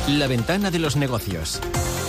La ventana de los negocios.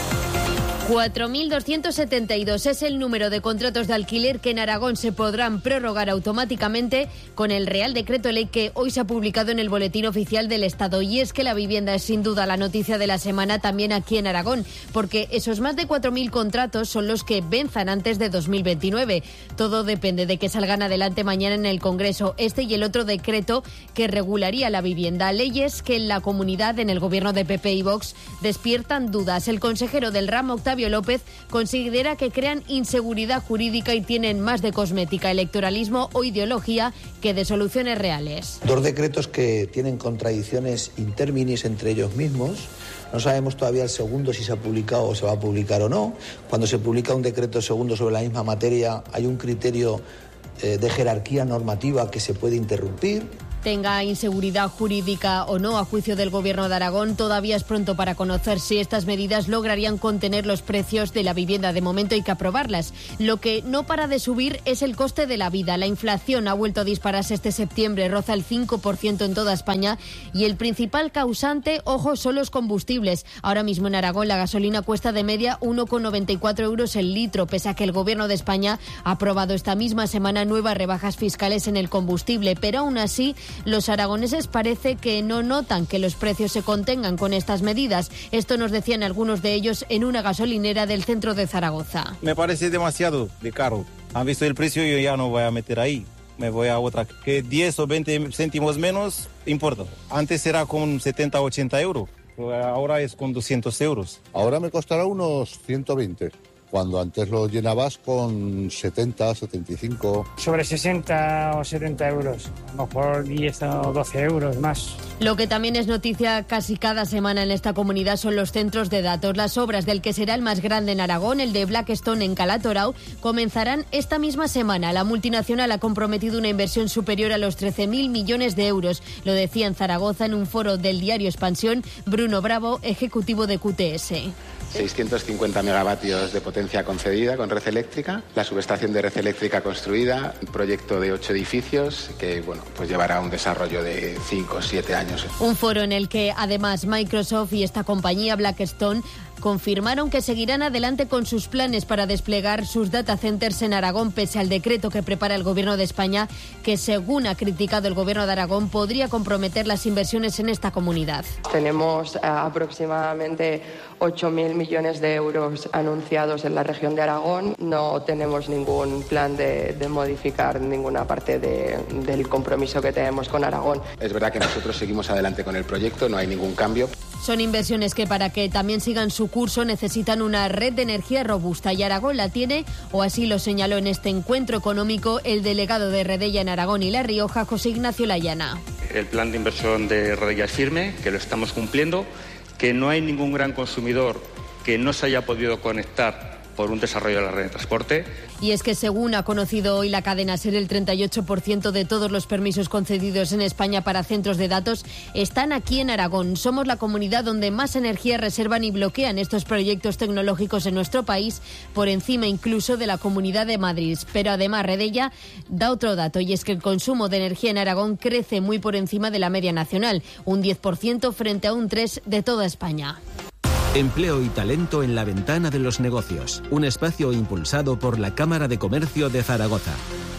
4.272 es el número de contratos de alquiler que en Aragón se podrán prorrogar automáticamente con el Real Decreto Ley que hoy se ha publicado en el Boletín Oficial del Estado. Y es que la vivienda es sin duda la noticia de la semana también aquí en Aragón, porque esos más de 4.000 contratos son los que venzan antes de 2029. Todo depende de que salgan adelante mañana en el Congreso este y el otro decreto que regularía la vivienda. Leyes que en la comunidad, en el gobierno de PP y Vox, despiertan dudas. El consejero del ramo, Octavio López, considera que crean inseguridad jurídica y tienen más de cosmética, electoralismo o ideología que de soluciones reales. Dos decretos que tienen contradicciones interminis entre ellos mismos. No sabemos todavía el segundo si se ha publicado o se va a publicar o no. Cuando se publica un decreto segundo sobre la misma materia, hay un criterio de jerarquía normativa que se puede interrumpir. Tenga inseguridad jurídica o no, a juicio del Gobierno de Aragón, todavía es pronto para conocer si estas medidas lograrían contener los precios de la vivienda. De momento hay que aprobarlas. Lo que no para de subir es el coste de la vida. La inflación ha vuelto a dispararse este septiembre, roza el 5% en toda España y el principal causante, ojo, son los combustibles. Ahora mismo en Aragón la gasolina cuesta de media 1,94 euros el litro, pese a que el Gobierno de España ha aprobado esta misma semana nuevas rebajas fiscales en el combustible, pero aún así los aragoneses parece que no notan que los precios se contengan con estas medidas. Esto nos decían algunos de ellos en una gasolinera del centro de Zaragoza. Me parece demasiado de caro. Han visto el precio y yo ya no voy a meter ahí. Me voy a otra que 10 o 20 céntimos menos, importa. Antes era con 70 o 80 euros. Ahora es con 200 euros. Ahora me costará unos 120. Cuando antes lo llenabas con 70, 75. Sobre 60 o 70 euros, a lo mejor 10 o 12 euros más. Lo que también es noticia casi cada semana en esta comunidad son los centros de datos. Las obras del que será el más grande en Aragón, el de Blackstone en Calatorao, comenzarán esta misma semana. La multinacional ha comprometido una inversión superior a los 13.000 millones de euros. Lo decía en Zaragoza en un foro del diario Expansión Bruno Bravo, ejecutivo de QTS. 650 megavatios de potencia concedida con red eléctrica, la subestación de red eléctrica construida, un proyecto de 8 edificios que pues llevará un desarrollo de 5 o 7 años. Un foro en el que además Microsoft y esta compañía Blackstone confirmaron que seguirán adelante con sus planes para desplegar sus data centers en Aragón, pese al decreto que prepara el Gobierno de España, que según ha criticado el Gobierno de Aragón, podría comprometer las inversiones en esta comunidad. Tenemos aproximadamente 8.000 millones de euros anunciados en la región de Aragón. No tenemos ningún plan de modificar ninguna parte del compromiso que tenemos con Aragón. Es verdad que nosotros seguimos adelante con el proyecto, no hay ningún cambio. Son inversiones que para que también sigan su curso necesitan una red de energía robusta y Aragón la tiene, o así lo señaló en este encuentro económico el delegado de Redella en Aragón y La Rioja, José Ignacio Layana. El plan de inversión de Redella es firme, que lo estamos cumpliendo, que no hay ningún gran consumidor que no se haya podido conectar por un desarrollo de la red de transporte. Y es que según ha conocido hoy la cadena SER, el 38% de todos los permisos concedidos en España para centros de datos están aquí en Aragón. Somos la comunidad donde más energía reservan y bloquean estos proyectos tecnológicos en nuestro país, por encima incluso de la Comunidad de Madrid. Pero además Redella da otro dato, y es que el consumo de energía en Aragón crece muy por encima de la media nacional, un 10% frente a un 3% de toda España. Empleo y talento en la ventana de los negocios. Un espacio impulsado por la Cámara de Comercio de Zaragoza.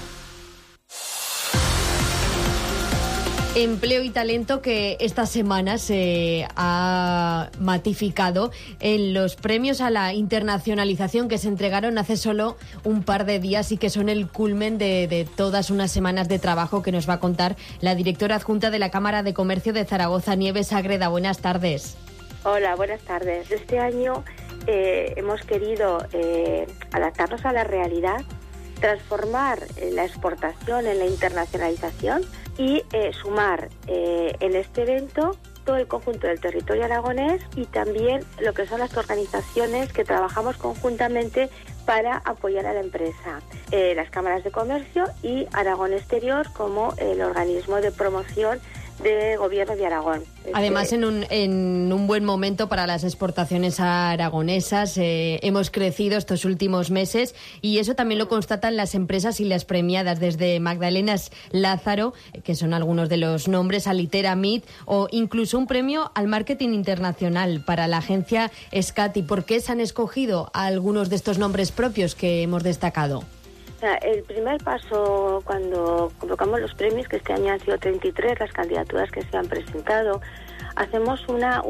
Empleo y talento que esta semana se ha matificado en los premios a la internacionalización que se entregaron hace solo un par de días y que son el culmen de todas unas semanas de trabajo que nos va a contar la directora adjunta de la Cámara de Comercio de Zaragoza, Nieves Ágreda. Buenas tardes. Hola, buenas tardes. Este año hemos querido adaptarnos a la realidad, transformar la exportación en la internacionalización y sumar en este evento todo el conjunto del territorio aragonés y también lo que son las organizaciones que trabajamos conjuntamente para apoyar a la empresa, las cámaras de comercio y Aragón Exterior como el organismo de promoción de Gobierno de Aragón. Además, en un buen momento para las exportaciones aragonesas. Hemos crecido estos últimos meses y eso también lo constatan las empresas y las premiadas, desde Magdalenas Lázaro, que son algunos de los nombres, a Litera Meat, o incluso un premio al marketing internacional para la agencia Scati. ¿Por qué se han escogido a algunos de estos nombres propios que hemos destacado? El primer paso cuando convocamos los premios, que este año han sido 33 las candidaturas que se han presentado, hacemos una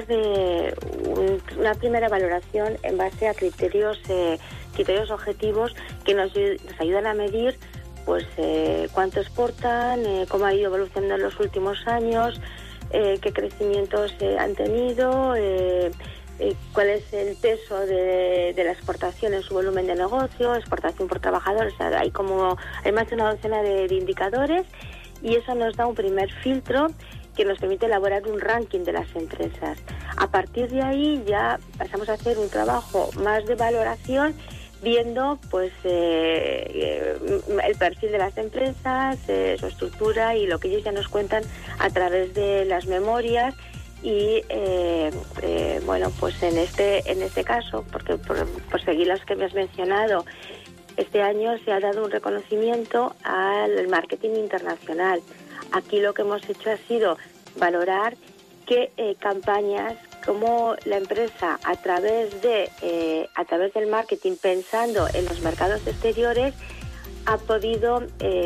primera valoración en base a criterios objetivos que nos ayudan a medir pues cuánto exportan, cómo ha ido evolucionando en los últimos años, qué crecimientos han tenido, cuál es el peso de la exportación en su volumen de negocio, exportación por trabajador. O sea, hay más de una docena de indicadores, y eso nos da un primer filtro que nos permite elaborar un ranking de las empresas. A partir de ahí ya pasamos a hacer un trabajo más de valoración, viendo pues el perfil de las empresas, su estructura y lo que ellos ya nos cuentan a través de las memorias. Y pues en este caso, porque por seguir las que me has mencionado, este año se ha dado un reconocimiento al marketing internacional. Aquí lo que hemos hecho ha sido valorar qué campañas, cómo la empresa a través del marketing, pensando en los mercados exteriores, ha podido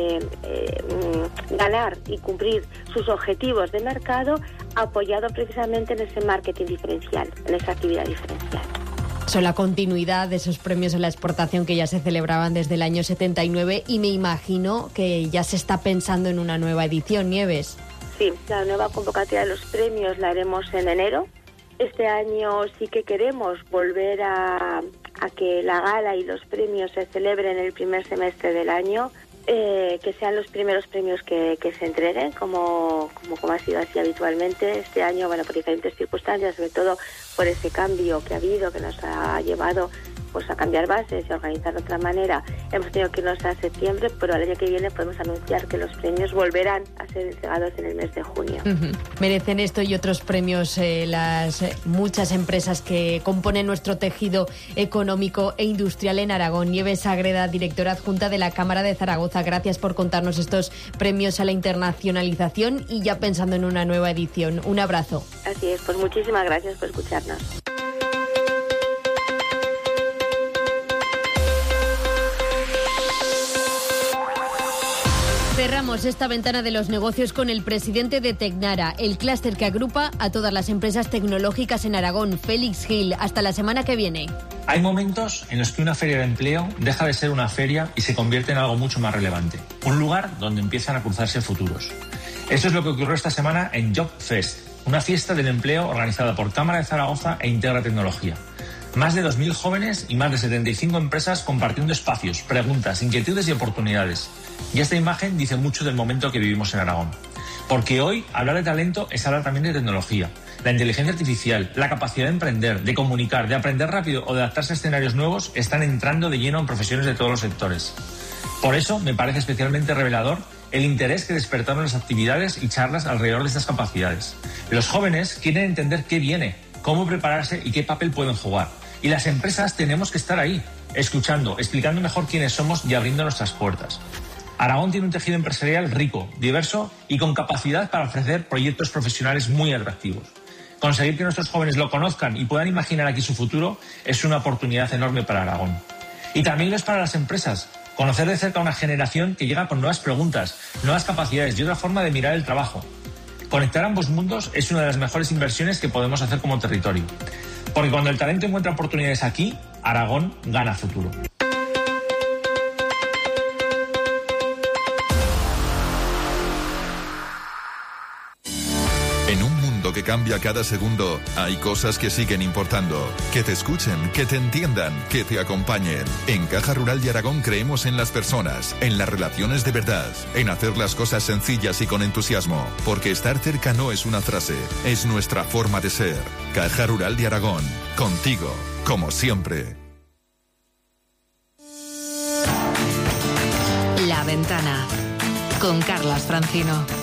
ganar y cumplir sus objetivos de mercado, apoyado precisamente en ese marketing diferencial, en esa actividad diferencial. Son la continuidad de esos premios en la exportación que ya se celebraban desde el año 79, y me imagino que ya se está pensando en una nueva edición, Nieves. Sí, la nueva convocatoria de los premios la haremos en enero. Este año sí que queremos volver a que la gala y los premios se celebren el primer semestre del año, que sean los primeros premios que se entreguen, como ha sido así habitualmente. Este año, por diferentes circunstancias, sobre todo por ese cambio que ha habido, que nos ha llevado pues a cambiar bases y a organizar de otra manera, hemos tenido que irnos a septiembre, pero el año que viene podemos anunciar que los premios volverán a ser entregados en el mes de junio. Merecen esto y otros premios las muchas empresas que componen nuestro tejido económico e industrial en Aragón. Nieves Ágreda, directora adjunta de la Cámara de Zaragoza, gracias por contarnos estos premios a la internacionalización y ya pensando en una nueva edición. Un abrazo. Así es, pues muchísimas gracias por escucharnos. Cerramos esta ventana de los negocios con el presidente de Tecnara, el clúster que agrupa a todas las empresas tecnológicas en Aragón, Félix Gil. Hasta la semana que viene. Hay momentos en los que una feria de empleo deja de ser una feria y se convierte en algo mucho más relevante. Un lugar donde empiezan a cruzarse futuros. Eso es lo que ocurrió esta semana en Job Fest, una fiesta del empleo organizada por Cámara de Zaragoza e Integra Tecnología. Más de 2.000 jóvenes y más de 75 empresas compartiendo espacios, preguntas, inquietudes y oportunidades. Y esta imagen dice mucho del momento que vivimos en Aragón. Porque hoy hablar de talento es hablar también de tecnología. La inteligencia artificial, la capacidad de emprender, de comunicar, de aprender rápido o de adaptarse a escenarios nuevos están entrando de lleno en profesiones de todos los sectores. Por eso me parece especialmente revelador el interés que despertaron las actividades y charlas alrededor de estas capacidades. Los jóvenes quieren entender qué viene, cómo prepararse y qué papel pueden jugar. Y las empresas tenemos que estar ahí, escuchando, explicando mejor quiénes somos y abriendo nuestras puertas. Aragón tiene un tejido empresarial rico, diverso y con capacidad para ofrecer proyectos profesionales muy atractivos. Conseguir que nuestros jóvenes lo conozcan y puedan imaginar aquí su futuro es una oportunidad enorme para Aragón. Y también lo es para las empresas. Conocer de cerca a una generación que llega con nuevas preguntas, nuevas capacidades y otra forma de mirar el trabajo. Conectar ambos mundos es una de las mejores inversiones que podemos hacer como territorio. Porque cuando el talento encuentra oportunidades aquí, Aragón gana futuro. En un mundo que cambia cada segundo, hay cosas que siguen importando. Que te escuchen, que te entiendan, que te acompañen. En Caja Rural de Aragón creemos en las personas, en las relaciones de verdad, en hacer las cosas sencillas y con entusiasmo. Porque estar cerca no es una frase, es nuestra forma de ser. Caja Rural de Aragón, contigo, como siempre. La Ventana, con Carlas Francino.